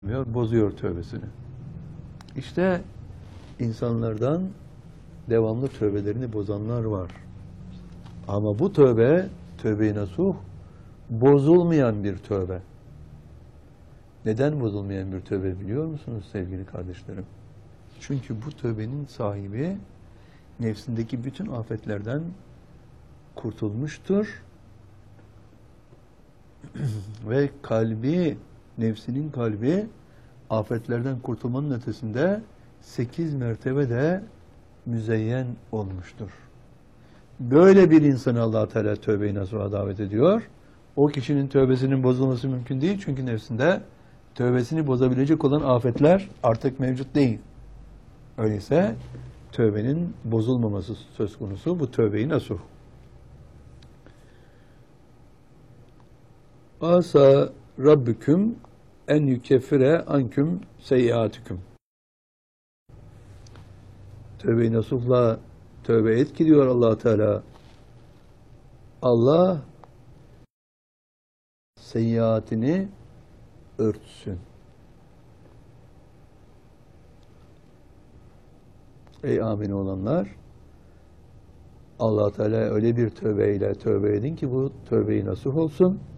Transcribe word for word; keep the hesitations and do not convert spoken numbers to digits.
bozuyor tövbesini. İşte insanlardan devamlı tövbelerini bozanlar var. Ama bu tövbe, tövbe-i nasuh, bozulmayan bir tövbe. Neden bozulmayan bir tövbe biliyor musunuz sevgili kardeşlerim? Çünkü bu tövbenin sahibi nefsindeki bütün afetlerden kurtulmuştur. Ve kalbi, nefsinin kalbi afetlerden kurtulmanın ötesinde sekiz mertebede müzeyyen olmuştur. Böyle bir insanı Allah Teala tövbe-i nasuha davet ediyor. O kişinin tövbesinin bozulması mümkün değil. Çünkü nefsinde tövbesini bozabilecek olan afetler artık mevcut değil. Öyleyse tövbenin bozulmaması söz konusu. Bu tövbe-i nasuh. Asa Rabbüküm en yükeffire anküm seyyiatüküm. Tövbe-i nasuhla tövbe et ki diyor Allah Teala. Allah seyyiatini örtsün. Ey amin olanlar, Allah Teala öyle bir tövbeyle tövbe edin ki bu tövbe-i nasuh olsun.